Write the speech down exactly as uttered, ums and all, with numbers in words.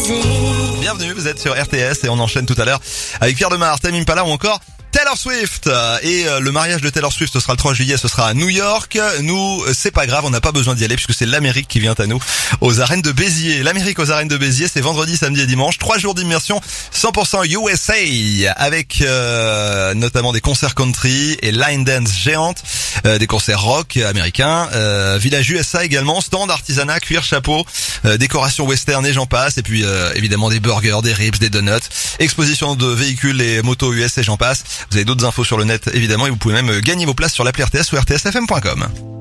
Bienvenue, vous êtes sur R T S et on enchaîne tout à l'heure avec Pierre Demar, Tame Impala ou encore Taylor Swift. Et le mariage de Taylor Swift, ce sera le trois juillet, ce sera à New York. Nous, c'est pas grave, on n'a pas besoin d'y aller puisque c'est l'Amérique qui vient à nous aux arènes de Béziers. L'Amérique aux arènes de Béziers, c'est vendredi, samedi et dimanche. Trois jours d'immersion cent pour cent U S A avec euh, notamment des concerts country et line dance géante, euh, des concerts rock américains, euh, village U S A également, stand artisanat, cuir, chapeau, euh, décoration western et j'en passe. Et puis euh, évidemment des burgers, des ribs, des donuts, exposition de véhicules et motos U S et j'en passe. Vous avez d'autres infos sur le net évidemment et vous pouvez même gagner vos places sur l'appli R T S ou R T S F M point com.